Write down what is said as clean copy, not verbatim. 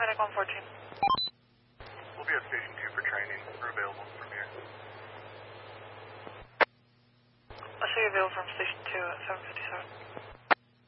Medic 114. We'll be at Station 2 for training. We're available from here. I'll see you available from Station 2 at 7:57.